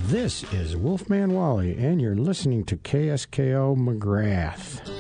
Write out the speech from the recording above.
This is Wolfman Wally, and you're listening to KSKO McGrath.